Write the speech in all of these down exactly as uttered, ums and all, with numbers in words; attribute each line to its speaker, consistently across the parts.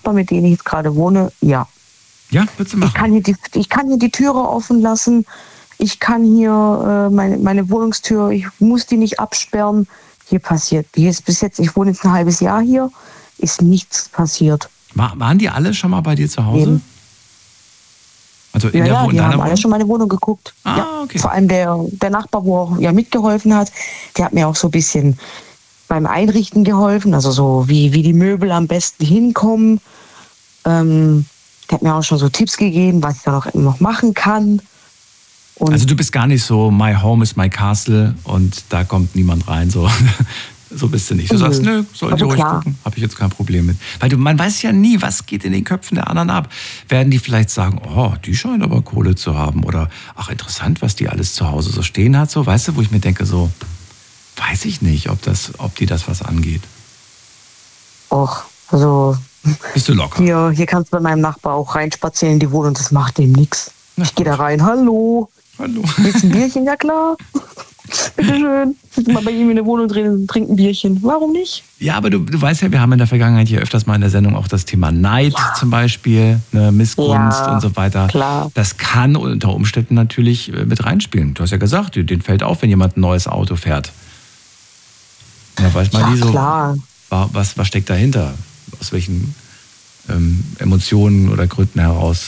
Speaker 1: Nachbarn, mit denen ich jetzt gerade wohne, ja.
Speaker 2: Ja, bitte machen.
Speaker 1: Ich kann hier die, ich kann hier die Türe offen lassen. Ich kann hier äh, meine, meine Wohnungstür, ich muss die nicht absperren. Hier passiert, hier ist bis jetzt, ich wohne jetzt ein halbes Jahr hier, ist nichts passiert.
Speaker 2: War, waren die alle schon mal bei dir zu Hause?
Speaker 1: Eben.
Speaker 2: Also in
Speaker 1: ja,
Speaker 2: der
Speaker 1: ja,
Speaker 2: Wohnung?
Speaker 1: die haben
Speaker 2: Wohnung?
Speaker 1: alle schon meine Wohnung geguckt.
Speaker 2: Ah,
Speaker 1: ja,
Speaker 2: okay.
Speaker 1: Vor allem der, der Nachbar, wo auch ja mitgeholfen hat, der hat mir auch so ein bisschen beim Einrichten geholfen, also so wie, wie die Möbel am besten hinkommen. Ähm, der hat mir auch schon so Tipps gegeben, was ich da noch, noch machen kann. Und
Speaker 2: also du bist gar nicht so, my home is my castle und da kommt niemand rein, so, so bist du nicht. Du sagst, nö, sollen die
Speaker 1: also
Speaker 2: ruhig
Speaker 1: klar.
Speaker 2: gucken, habe ich jetzt kein Problem mit. Weil du, man weiß ja nie, was geht in den Köpfen der anderen ab. Werden die vielleicht sagen, oh, die scheint aber Kohle zu haben oder ach, interessant, was die alles zu Hause so stehen hat, so, weißt du, wo ich mir denke, so, weiß ich nicht, ob das, ob die das was angeht.
Speaker 1: Och, also
Speaker 2: Bist du locker?
Speaker 1: hier, hier kannst du bei meinem Nachbar auch reinspazieren in die Wohnung, das macht dem nichts. Ich gehe da rein, hallo.
Speaker 2: Hallo.
Speaker 1: Willst du ein Bierchen? Ja klar. Bitteschön. Sitz mal bei ihm in der Wohnung drin und trink ein Bierchen. Warum nicht?
Speaker 2: Ja, aber du, du weißt ja, wir haben in der Vergangenheit hier öfters mal in der Sendung auch das Thema Neid
Speaker 1: Ja.
Speaker 2: zum Beispiel, ne, Missgunst
Speaker 1: Ja,
Speaker 2: und so weiter.
Speaker 1: klar.
Speaker 2: Das kann unter Umständen natürlich äh, mit reinspielen. Du hast ja gesagt, denen fällt auf, wenn jemand ein neues Auto fährt. Da weiß man
Speaker 1: Ja,
Speaker 2: nie so,
Speaker 1: klar.
Speaker 2: wa- was, was steckt dahinter? Aus welchen ähm, Emotionen oder Gründen heraus?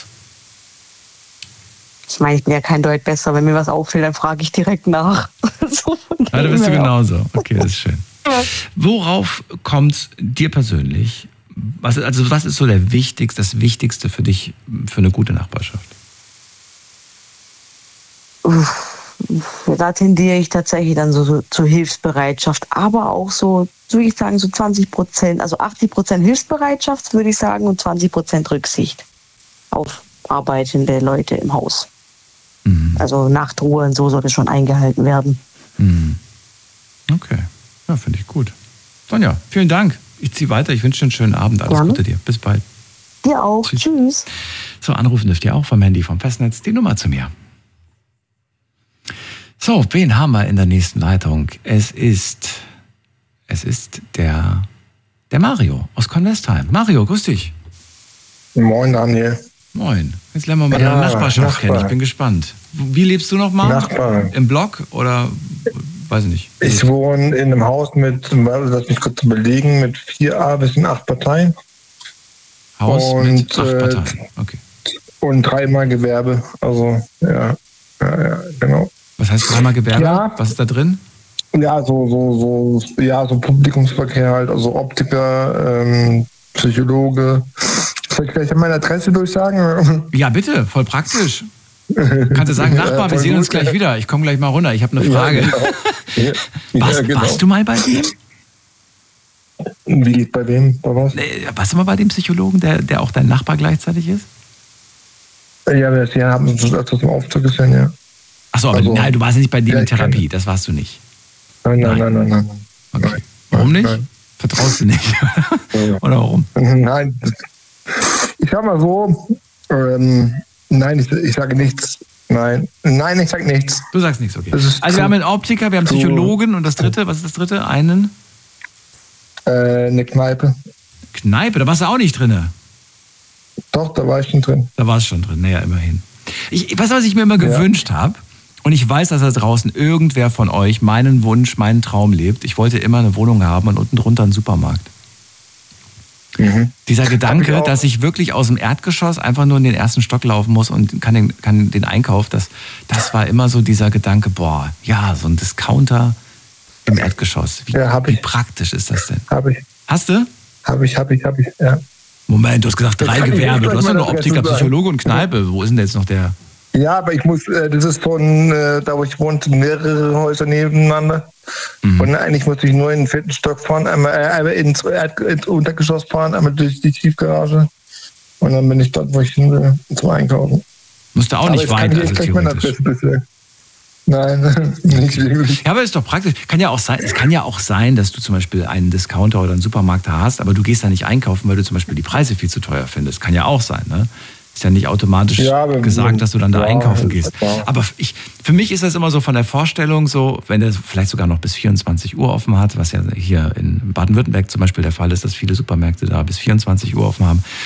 Speaker 1: Ich meine, ich bin ja kein Deut besser. Wenn mir was auffällt, dann frage ich direkt nach. So von
Speaker 2: Ja, da
Speaker 1: dem
Speaker 2: bist du
Speaker 1: her.
Speaker 2: genauso. Okay, das ist schön. Worauf kommt es dir persönlich? Was, also was ist so der wichtigste, das Wichtigste für dich für eine gute Nachbarschaft?
Speaker 1: Uff, Da tendiere ich tatsächlich dann so, so zur Hilfsbereitschaft, aber auch so, würde ich sagen, so zwanzig Prozent, also achtzig Prozent Hilfsbereitschaft, würde ich sagen, und zwanzig Prozent Rücksicht auf arbeitende Leute im Haus.
Speaker 2: Mhm.
Speaker 1: Also Nachtruhe und so sollte schon eingehalten werden.
Speaker 2: Mhm. Okay, ja, finde ich gut. Sonja, vielen Dank. Ich ziehe weiter. Ich wünsche dir einen schönen Abend. Alles
Speaker 1: Gerne.
Speaker 2: Gute dir. Bis bald.
Speaker 1: Dir auch.
Speaker 2: Tschüss.
Speaker 1: Tschüss.
Speaker 2: So, anrufen dürft ihr auch vom Handy, vom Festnetz. Die Nummer zu mir. So, wen haben wir in der nächsten Leitung? Es ist, es ist der, der Mario aus Convestheim. Mario, grüß dich.
Speaker 3: Moin, Daniel.
Speaker 2: Moin. Jetzt lernen wir mal
Speaker 3: Ja,
Speaker 2: deine Nachbarschaft
Speaker 3: Nachbar.
Speaker 2: kennen. Ich bin gespannt. Wie lebst du noch mal?
Speaker 3: Nachbar.
Speaker 2: Im Block oder weiß ich nicht?
Speaker 3: Ich wohne in einem Haus mit, lass mich kurz überlegen, mit vier A bis acht Parteien
Speaker 2: Haus mit
Speaker 3: und,
Speaker 2: acht
Speaker 3: äh,
Speaker 2: Parteien. Okay.
Speaker 3: und dreimal Gewerbe. Also, ja, ja, ja genau.
Speaker 2: Was heißt dreimal Gewerbe?
Speaker 3: Ja.
Speaker 2: Was ist da drin?
Speaker 3: Ja, so, so, so, ja, so Publikumsverkehr halt, also Optiker, ähm, Psychologe. Soll ich gleich meine Adresse durchsagen?
Speaker 2: Ja, bitte, voll praktisch. Kannst du sagen, Nachbar, wir
Speaker 3: voll
Speaker 2: sehen uns
Speaker 3: gut,
Speaker 2: gleich
Speaker 3: ja.
Speaker 2: wieder. Ich komme gleich mal runter. Ich habe eine Frage.
Speaker 3: Ja, genau. Ja,
Speaker 2: warst,
Speaker 3: ja, genau.
Speaker 2: warst du mal bei dem?
Speaker 3: Wie bei wem? Bei was?
Speaker 2: Nee, warst du mal bei dem Psychologen, der, der auch dein Nachbar gleichzeitig ist?
Speaker 3: Ja, wir wir haben uns öfters im Aufzug gesehen, ja.
Speaker 2: Achso, aber
Speaker 3: Also,
Speaker 2: nein, du warst nicht bei dem
Speaker 3: ja,
Speaker 2: in
Speaker 3: ich kenn
Speaker 2: Therapie.
Speaker 3: ihn.
Speaker 2: Das warst du nicht.
Speaker 3: Nein, nein,
Speaker 2: Nein.
Speaker 3: nein, nein, nein. nein.
Speaker 2: Okay.
Speaker 3: Nein.
Speaker 2: Warum nicht?
Speaker 3: Nein.
Speaker 2: Vertraust du nicht?
Speaker 3: Ja.
Speaker 2: Oder warum?
Speaker 3: Nein, ich sag mal so, ähm, nein, ich, ich sage nichts. Nein, nein, ich sage nichts.
Speaker 2: Du sagst nichts, okay.
Speaker 3: Das ist
Speaker 2: Also
Speaker 3: zu-
Speaker 2: wir haben einen Optiker, wir haben einen
Speaker 3: zu-
Speaker 2: Psychologen und das dritte, was ist das dritte? Einen
Speaker 3: Äh, eine Kneipe.
Speaker 2: Kneipe, da warst du auch nicht drin.
Speaker 3: Doch, da war ich schon drin.
Speaker 2: Da war es schon drin, naja, immerhin. Ich, weißt du, was ich mir immer
Speaker 3: Ja.
Speaker 2: gewünscht habe? Und ich weiß, dass da draußen irgendwer von euch meinen Wunsch, meinen Traum lebt. Ich wollte immer eine Wohnung haben und unten drunter einen Supermarkt.
Speaker 3: Mhm.
Speaker 2: Dieser Gedanke,
Speaker 3: Hab ich auch.
Speaker 2: dass ich wirklich aus dem Erdgeschoss einfach nur in den ersten Stock laufen muss und kann den, kann den Einkauf, das, das war immer so dieser Gedanke, boah, ja, so ein Discounter im Erdgeschoss. Wie,
Speaker 3: Ja, hab
Speaker 2: wie
Speaker 3: ich.
Speaker 2: praktisch ist das denn?
Speaker 3: Habe ich,
Speaker 2: Hast du?
Speaker 3: habe ich, habe ich, habe ich, ja.
Speaker 2: Moment, du hast gesagt drei
Speaker 3: Jetzt kann ich
Speaker 2: Gewerbe.
Speaker 3: jetzt
Speaker 2: Du hast doch
Speaker 3: gleich
Speaker 2: nur
Speaker 3: meine
Speaker 2: Optiker,
Speaker 3: Adresse sagen.
Speaker 2: Psychologe und Kneipe. Wo ist denn jetzt noch der?
Speaker 3: Ja, aber ich muss, äh, das ist von, äh, da wo ich wohne, sind mehrere Häuser nebeneinander.
Speaker 2: Mhm.
Speaker 3: Und eigentlich muss ich nur in den vierten Stock fahren, einmal, äh, einmal ins, Erd- ins Untergeschoss fahren, einmal durch die Tiefgarage. Und dann bin ich dort, wo ich hin will, zum Einkaufen.
Speaker 2: Musst du auch
Speaker 3: aber
Speaker 2: nicht
Speaker 3: jetzt kann
Speaker 2: weit,
Speaker 3: ich
Speaker 2: also
Speaker 3: jetzt gleich meine
Speaker 2: theoretisch.
Speaker 3: Adresse bisher. Nein, nicht wirklich.
Speaker 2: Ja, aber ist doch praktisch. Kann ja auch sein, es kann ja auch sein, dass du zum Beispiel einen Discounter oder einen Supermarkt da hast, aber du gehst da nicht einkaufen, weil du zum Beispiel die Preise viel zu teuer findest. Kann ja auch sein, ne? Ist ja nicht automatisch
Speaker 3: Ja, aber-
Speaker 2: gesagt, dass du dann da
Speaker 3: ja,
Speaker 2: einkaufen
Speaker 3: ist
Speaker 2: gehst.
Speaker 3: klar.
Speaker 2: Aber ich, für mich ist das immer so von der Vorstellung so, wenn der vielleicht sogar noch bis vierundzwanzig Uhr offen hat, was ja hier in Baden-Württemberg zum Beispiel der Fall ist, dass viele Supermärkte da bis vierundzwanzig Uhr offen haben.